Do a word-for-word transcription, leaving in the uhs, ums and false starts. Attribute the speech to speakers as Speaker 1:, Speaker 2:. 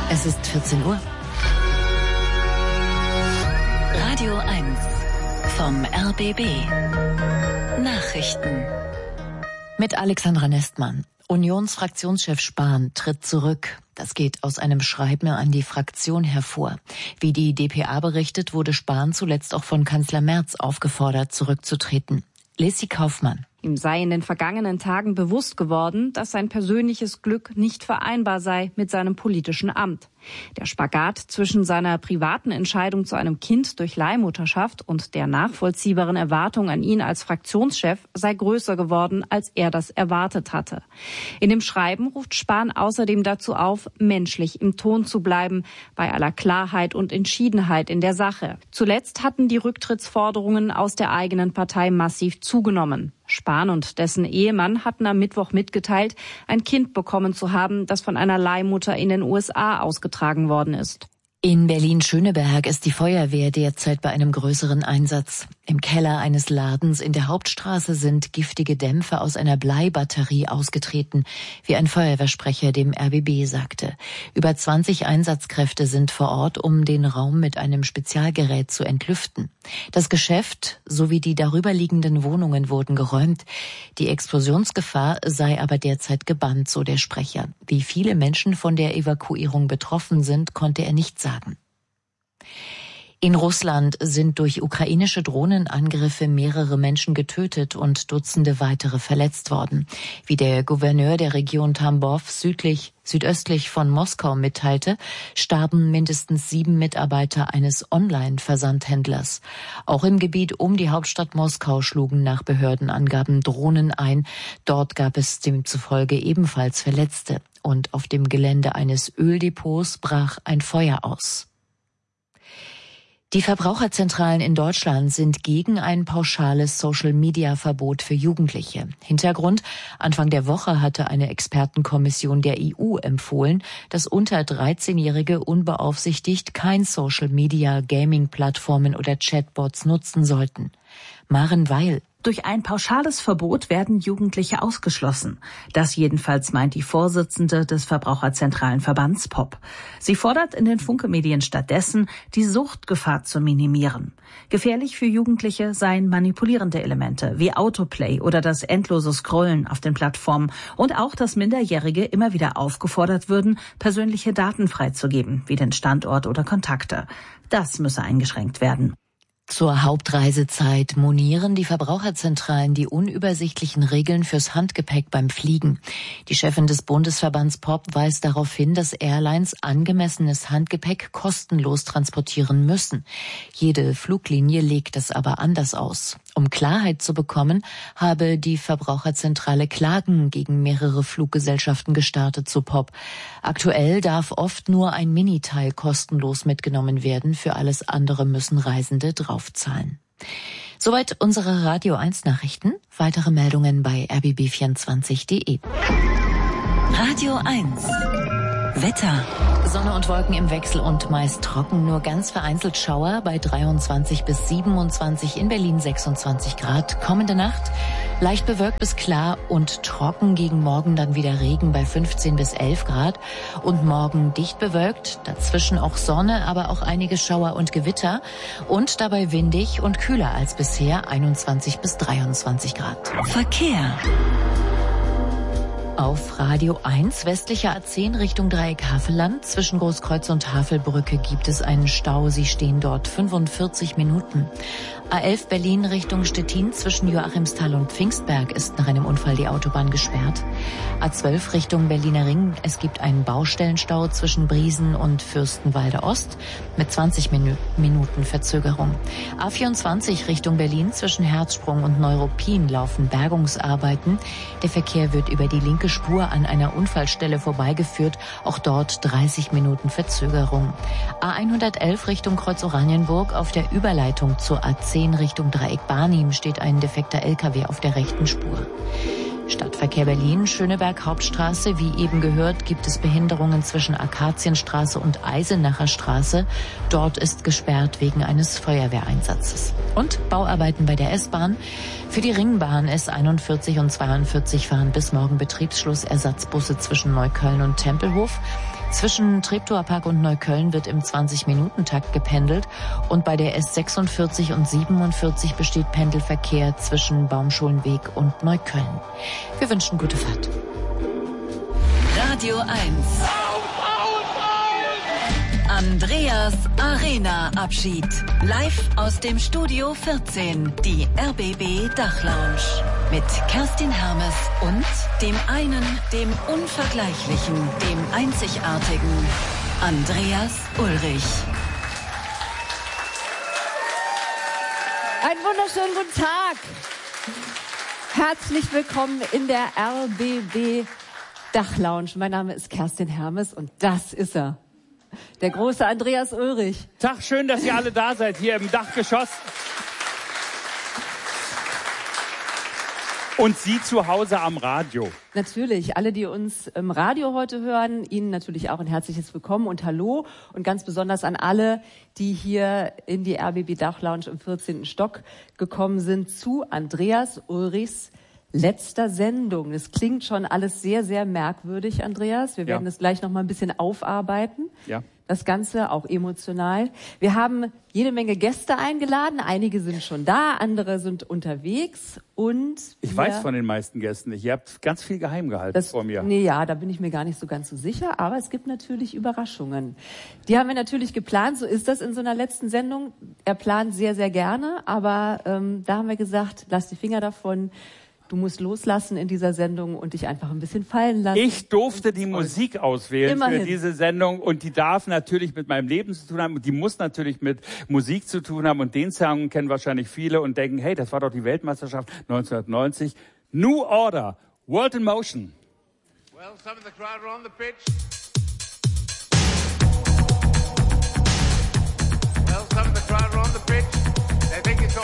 Speaker 1: Es ist vierzehn Uhr.
Speaker 2: Radio eins vom R B B. Nachrichten.
Speaker 1: Mit Alexandra Nestmann. Unionsfraktionschef Spahn tritt zurück. Das geht aus einem Schreiben an die Fraktion hervor. Wie die d p a berichtet, wurde Spahn zuletzt auch von Kanzler Merz aufgefordert, zurückzutreten. Lesi Kaufmann.
Speaker 3: Ihm sei in den vergangenen Tagen bewusst geworden, dass sein persönliches Glück nicht vereinbar sei mit seinem politischen Amt. Der Spagat zwischen seiner privaten Entscheidung zu einem Kind durch Leihmutterschaft und der nachvollziehbaren Erwartung an ihn als Fraktionschef sei größer geworden, als er das erwartet hatte. In dem Schreiben ruft Spahn außerdem dazu auf, menschlich im Ton zu bleiben, bei aller Klarheit und Entschiedenheit in der Sache. Zuletzt hatten die Rücktrittsforderungen aus der eigenen Partei massiv zugenommen. Spahn und dessen Ehemann hatten am Mittwoch mitgeteilt, ein Kind bekommen zu haben, das von einer Leihmutter in den U S A ausgetragen worden ist.
Speaker 1: In Berlin-Schöneberg ist die Feuerwehr derzeit bei einem größeren Einsatz. Im Keller eines Ladens in der Hauptstraße sind giftige Dämpfe aus einer Bleibatterie ausgetreten, wie ein Feuerwehrsprecher dem R B B sagte. Über zwanzig Einsatzkräfte sind vor Ort, um den Raum mit einem Spezialgerät zu entlüften. Das Geschäft sowie die darüberliegenden Wohnungen wurden geräumt. Die Explosionsgefahr sei aber derzeit gebannt, so der Sprecher. Wie viele Menschen von der Evakuierung betroffen sind, konnte er nicht sagen. In Russland sind durch ukrainische Drohnenangriffe mehrere Menschen getötet und Dutzende weitere verletzt worden. Wie der Gouverneur der Region Tambov südlich, südöstlich von Moskau mitteilte, starben mindestens sieben Mitarbeiter eines Online-Versandhändlers. Auch im Gebiet um die Hauptstadt Moskau schlugen nach Behördenangaben Drohnen ein. Dort gab es demzufolge ebenfalls Verletzte. Und auf dem Gelände eines Öldepots brach ein Feuer aus. Die Verbraucherzentralen in Deutschland sind gegen ein pauschales Social-Media-Verbot für Jugendliche. Hintergrund: Anfang der Woche hatte eine Expertenkommission der E U empfohlen, dass unter dreizehnjährige unbeaufsichtigt kein Social-Media, Gaming-Plattformen oder Chatbots nutzen sollten. Maren Weil.
Speaker 4: Durch ein pauschales Verbot werden Jugendliche ausgeschlossen. Das jedenfalls meint die Vorsitzende des Verbraucherzentralen Verbands P O P. Sie fordert in den Funke-Medien stattdessen, die Suchtgefahr zu minimieren. Gefährlich für Jugendliche seien manipulierende Elemente wie Autoplay oder das endlose Scrollen auf den Plattformen und auch, dass Minderjährige immer wieder aufgefordert würden, persönliche Daten freizugeben, wie den Standort oder Kontakte. Das müsse eingeschränkt werden.
Speaker 1: Zur Hauptreisezeit monieren die Verbraucherzentralen die unübersichtlichen Regeln fürs Handgepäck beim Fliegen. Die Chefin des Bundesverbands P O P weist darauf hin, dass Airlines angemessenes Handgepäck kostenlos transportieren müssen. Jede Fluglinie legt es aber anders aus. Um Klarheit zu bekommen, habe die Verbraucherzentrale Klagen gegen mehrere Fluggesellschaften gestartet, zu P O P. Aktuell darf oft nur ein Miniteil kostenlos mitgenommen werden. Für alles andere müssen Reisende draufzahlen. Soweit unsere Radio eins Nachrichten. Weitere Meldungen bei r b b vierundzwanzig punkt d e.
Speaker 2: Radio eins. Wetter.
Speaker 1: Sonne und Wolken im Wechsel und meist trocken, nur ganz vereinzelt Schauer bei dreiundzwanzig bis siebenundzwanzig, in Berlin sechsundzwanzig Grad. Kommende Nacht leicht bewölkt bis klar und trocken, gegen Morgen dann wieder Regen bei fünfzehn bis elf Grad. Und morgen dicht bewölkt, dazwischen auch Sonne, aber auch einige Schauer und Gewitter. Und dabei windig und kühler als bisher, einundzwanzig bis dreiundzwanzig Grad.
Speaker 2: Verkehr.
Speaker 1: Auf Radio eins, westlicher A zehn Richtung Dreieck Havelland. Zwischen Großkreuz und Havelbrücke gibt es einen Stau. Sie stehen dort fünfundvierzig Minuten. A elf Berlin Richtung Stettin, zwischen Joachimsthal und Pfingstberg ist nach einem Unfall die Autobahn gesperrt. A zwölf Richtung Berliner Ring. Es gibt einen Baustellenstau zwischen Briesen und Fürstenwalde Ost mit zwanzig Minuten Verzögerung. A vierundzwanzig Richtung Berlin, zwischen Herzsprung und Neuruppin laufen Bergungsarbeiten. Der Verkehr wird über die linke Spur an einer Unfallstelle vorbeigeführt. Auch dort dreißig Minuten Verzögerung. A hundertelf Richtung Kreuz Oranienburg, auf der Überleitung zur A zehn Richtung Dreieck Barnim steht ein defekter L K W auf der rechten Spur. Stadtverkehr Berlin, Schöneberg Hauptstraße. Wie eben gehört, gibt es Behinderungen zwischen Akazienstraße und Eisenacher Straße. Dort ist gesperrt wegen eines Feuerwehreinsatzes. Und Bauarbeiten bei der S-Bahn. Für die Ringbahn S einundvierzig und zweiundvierzig fahren bis morgen Betriebsschluss Ersatzbusse zwischen Neukölln und Tempelhof. Zwischen Treptower Park und Neukölln wird im zwanzig-Minuten-Takt gependelt und bei der S sechsundvierzig und siebenundvierzig besteht Pendelverkehr zwischen Baumschulenweg und Neukölln. Wir wünschen gute Fahrt.
Speaker 2: Radio eins. Andreas Arena Abschied. Live aus dem Studio vierzehn. Die R B B Dachlounge. Mit Kerstin Hermes und dem einen, dem unvergleichlichen, dem einzigartigen Andreas Ulrich.
Speaker 3: Einen wunderschönen guten Tag. Herzlich willkommen in der R B B Dachlounge. Mein Name ist Kerstin Hermes und das ist er. Der große Andreas Ulrich.
Speaker 5: Tag, schön, dass ihr alle da seid, hier im Dachgeschoss. Und Sie zu Hause am Radio.
Speaker 3: Natürlich, alle, die uns im Radio heute hören, Ihnen natürlich auch ein herzliches Willkommen und Hallo. Und ganz besonders an alle, die hier in die R B B Dachlounge im vierzehnten Stock gekommen sind, zu Andreas Ulrichs letzter Sendung. Das klingt schon alles sehr, sehr merkwürdig, Andreas. Wir werden ja. das gleich noch mal ein bisschen aufarbeiten.
Speaker 5: Ja.
Speaker 3: Das Ganze auch emotional. Wir haben jede Menge Gäste eingeladen. Einige sind schon da, andere sind unterwegs. Und
Speaker 5: ich weiß von den meisten Gästen nicht. Ihr habt ganz viel geheim gehalten
Speaker 3: das,
Speaker 5: vor mir.
Speaker 3: Nee, ja, da bin ich mir gar nicht so ganz so sicher. Aber es gibt natürlich Überraschungen. Die haben wir natürlich geplant. So ist das in so einer letzten Sendung. Er plant sehr, sehr gerne. Aber ähm, da haben wir gesagt, lass die Finger davon. Du musst loslassen in dieser Sendung und dich einfach ein bisschen fallen lassen.
Speaker 5: Ich durfte die Musik auswählen
Speaker 3: Immerhin.
Speaker 5: für diese Sendung und die darf natürlich mit meinem Leben zu tun haben und die muss natürlich mit Musik zu tun haben und den Song kennen wahrscheinlich viele und denken, hey, das war doch die Weltmeisterschaft neunzehnhundertneunzig. New Order, World in Motion.
Speaker 6: Well, some of the crowd are on the pitch.